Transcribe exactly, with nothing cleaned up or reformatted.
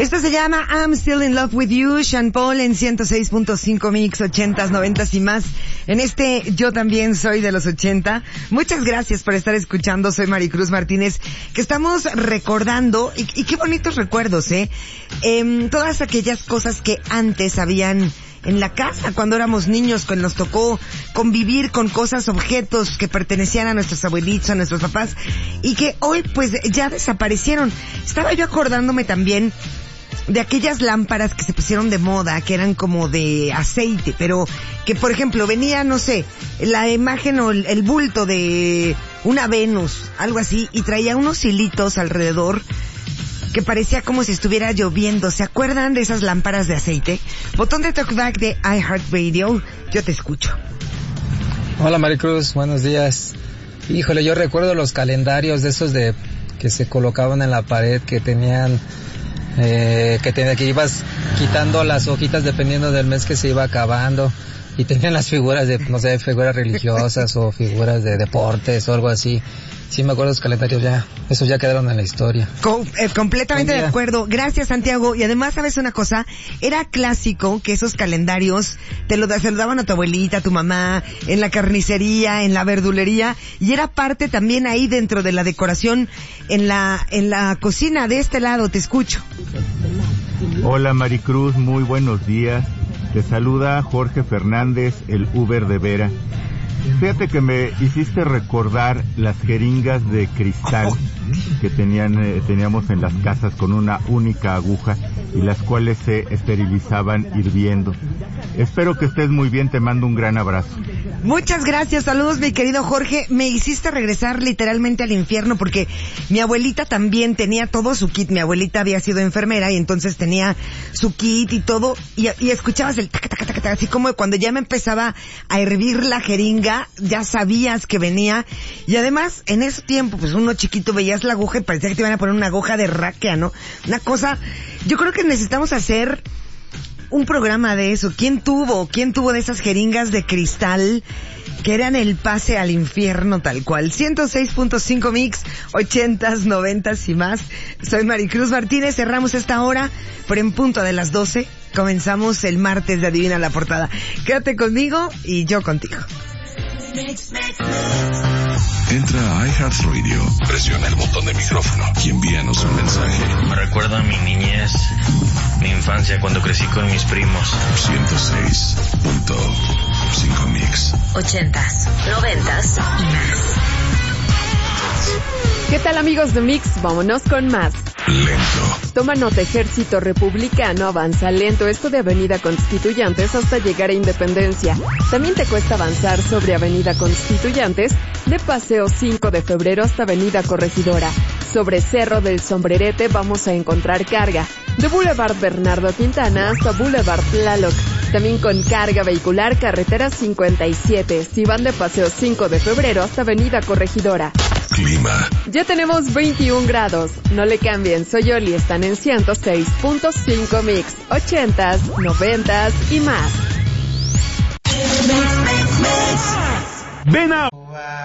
Esto se llama I'm Still in Love with You, Sean Paul en ciento seis punto cinco Mix, ochentas, noventas y más. En este Yo También Soy de los ochenta. Muchas gracias por estar escuchando. Soy Maricruz Martínez, que estamos recordando, y, y qué bonitos recuerdos, ¿eh? eh todas aquellas cosas que antes habían en la casa, cuando éramos niños, cuando nos tocó convivir con cosas, objetos que pertenecían a nuestros abuelitos, a nuestros papás, y que hoy pues ya desaparecieron. Estaba yo acordándome también de aquellas lámparas que se pusieron de moda, que eran como de aceite, pero que, por ejemplo, venía, no sé, la imagen o el, el bulto de una Venus, algo así, y traía unos hilitos alrededor que parecía como si estuviera lloviendo. ¿Se acuerdan de esas lámparas de aceite? Botón de talkback de iHeartRadio. Yo te escucho. Hola Maricruz, buenos días. Híjole, yo recuerdo los calendarios de esos de que se colocaban en la pared, que tenían eh, que tenía que ibas quitando las hojitas dependiendo del mes que se iba acabando, y tenían las figuras de, no sé, figuras religiosas o figuras de deportes o algo así. Sí, me acuerdo de los calendarios ya. Esos ya quedaron en la historia. Com- eh, completamente de acuerdo. Gracias, Santiago. Y además, ¿sabes una cosa? Era clásico que esos calendarios te lo saludaban a tu abuelita, a tu mamá, en la carnicería, en la verdulería. Y era parte también ahí dentro de la decoración en la, en la cocina de este lado. Te escucho. Hola, Maricruz. Muy buenos días. Te saluda Jorge Fernández, el Uber de Vera. Fíjate que me hiciste recordar las jeringas de cristal que tenían eh, teníamos en las casas con una única aguja y las cuales se esterilizaban hirviendo. Espero que estés muy bien, te mando un gran abrazo. Muchas gracias, saludos mi querido Jorge. Me hiciste regresar literalmente al infierno porque mi abuelita también tenía todo su kit. Mi abuelita había sido enfermera y entonces tenía su kit y todo, y, y escuchabas el taca, taca, taca, taca, así como cuando ya me empezaba a hervir la jeringa, ya sabías que venía. Y además, en ese tiempo, pues uno chiquito veías la aguja y parecía que te iban a poner una aguja de raquia, ¿no? Una cosa, yo creo que necesitamos hacer un programa de eso. ¿Quién tuvo? ¿Quién tuvo de esas jeringas de cristal que eran el pase al infierno tal cual? ciento seis punto cinco Mix, ochentas, noventas y más. Soy Maricruz Martínez, cerramos esta hora, pero en punto de las doce comenzamos el martes de Adivina la Portada. Quédate conmigo y yo contigo. Entra a iHeartRadio, presiona el botón de micrófono y envíanos un mensaje. Me recuerda a mi niñez, mi infancia cuando crecí con mis primos. ciento seis punto cinco Mix. Ochentas, noventas y más. ¿Qué tal, amigos de Mix? Vámonos con más. Lento. Toma nota, Ejército Republicano avanza lento, esto de Avenida Constituyentes hasta llegar a Independencia. También te cuesta avanzar sobre Avenida Constituyentes, de Paseo cinco de febrero hasta Avenida Corregidora. Sobre Cerro del Sombrerete vamos a encontrar carga, de Boulevard Bernardo Quintana hasta Boulevard Tlaloc. También con carga vehicular, carretera cincuenta y siete, si van de Paseo cinco de febrero hasta Avenida Corregidora. Clima. Ya tenemos veintiún grados. No le cambien, soy Oli, están en ciento seis punto cinco Mix, ochentas, noventas y más. Ven a